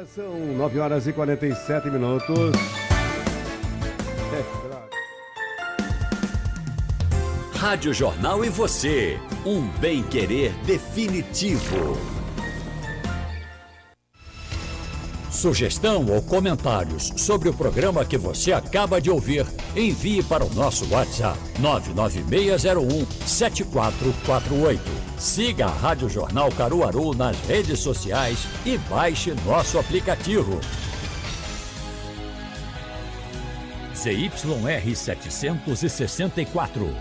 Agora são 9 horas e 47 minutos. Rádio Jornal e você, um bem-querer definitivo. Sugestão ou comentários sobre o programa que você acaba de ouvir, envie para o nosso WhatsApp 99601-7448. Siga a Rádio Jornal Caruaru nas redes sociais e baixe nosso aplicativo. ZYR 764,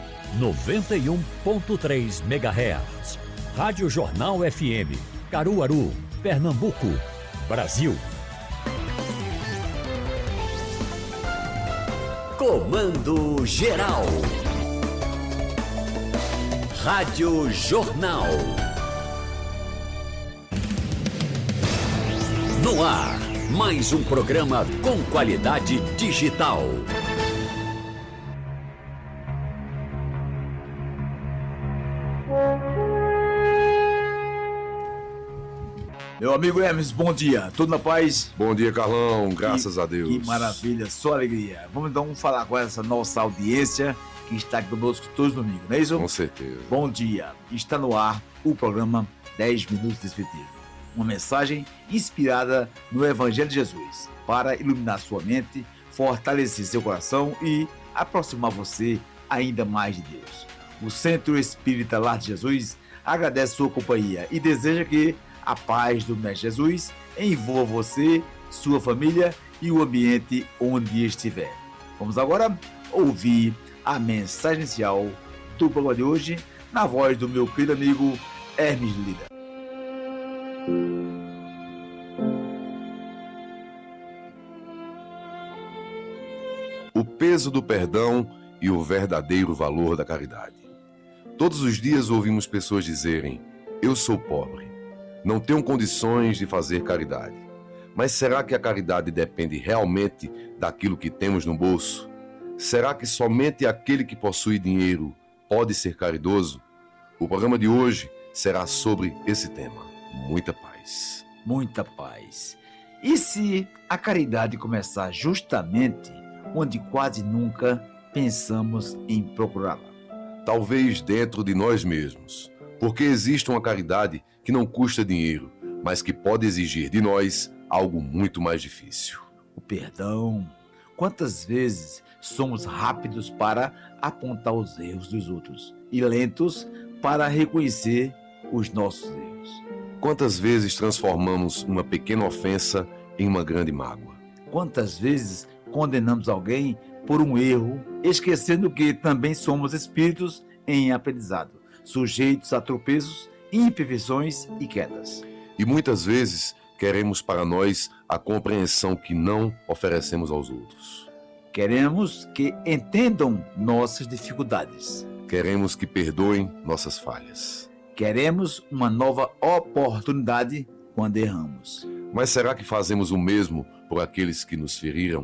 91.3 MHz. Rádio Jornal FM, Caruaru, Pernambuco, Brasil. Comando Geral. Rádio Jornal. No ar, mais um programa com qualidade digital. Meu amigo Hermes, bom dia. Tudo na paz? Bom dia, Carlão. Graças a Deus. Que maravilha, só alegria. Vamos então falar com essa nossa audiência que está aqui conosco todos os domingos, não é isso? Com certeza. Bom dia. Está no ar o programa 10 Minutos de Espiritismo. Uma mensagem inspirada no Evangelho de Jesus para iluminar sua mente, fortalecer seu coração e aproximar você ainda mais de Deus. O Centro Espírita Lar de Jesus agradece sua companhia e deseja que a paz do Mestre Jesus envolva você, sua família e o ambiente onde estiver. Vamos agora ouvir a mensagem inicial do programa de hoje na voz do meu querido amigo Hermes Lira. O peso do perdão e o verdadeiro valor da caridade. Todos os dias ouvimos pessoas dizerem: eu sou pobre, não tenho condições de fazer caridade. Mas será que a caridade depende realmente daquilo que temos no bolso? Será que somente aquele que possui dinheiro pode ser caridoso? O programa de hoje será sobre esse tema. Muita paz. Muita paz. E se a caridade começar justamente onde quase nunca pensamos em procurá-la? Talvez dentro de nós mesmos, porque existe uma caridade que não custa dinheiro, mas que pode exigir de nós algo muito mais difícil. O perdão. Quantas vezes somos rápidos para apontar os erros dos outros e lentos para reconhecer os nossos erros? Quantas vezes transformamos uma pequena ofensa em uma grande mágoa? Quantas vezes condenamos alguém por um erro, esquecendo que também somos espíritos em aprendizado, sujeitos a tropeços, imperfeições e quedas. E muitas vezes queremos para nós a compreensão que não oferecemos aos outros. Queremos que entendam nossas dificuldades. Queremos que perdoem nossas falhas. Queremos uma nova oportunidade quando erramos. Mas será que fazemos o mesmo por aqueles que nos feriram?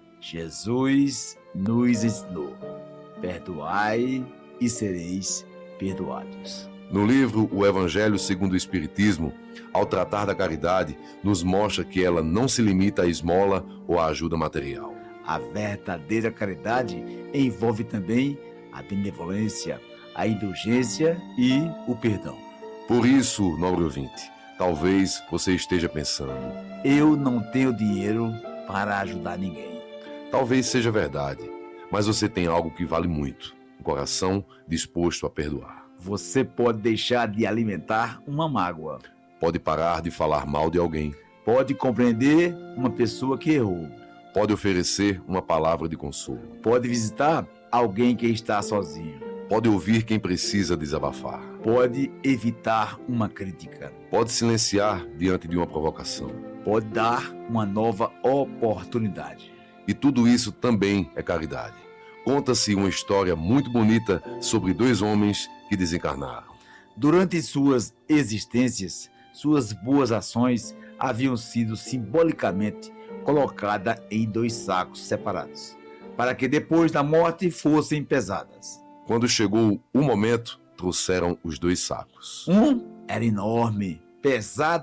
Jesus nos ensinou: perdoai e sereis perdoados. No livro O Evangelho segundo o Espiritismo, ao tratar da caridade, nos mostra que ela não se limita à esmola ou à ajuda material. A verdadeira caridade envolve também a benevolência, a indulgência e o perdão. Por isso, nobre ouvinte, talvez você esteja pensando: eu não tenho dinheiro para ajudar ninguém. Talvez seja verdade, mas você tem algo que vale muito: um coração disposto a perdoar. Você pode deixar de alimentar uma mágoa. Pode parar de falar mal de alguém. Pode compreender uma pessoa que errou. Pode oferecer uma palavra de consolo. Pode visitar alguém que está sozinho. Pode ouvir quem precisa desabafar. Pode evitar uma crítica. Pode silenciar diante de uma provocação. Pode dar uma nova oportunidade. E tudo isso também é caridade. Conta-se uma história muito bonita sobre dois homens que desencarnaram. Durante suas existências, suas boas ações haviam sido simbolicamente colocadas em dois sacos separados, para que depois da morte fossem pesadas. Quando chegou o momento, trouxeram os dois sacos. Um era enorme, pesado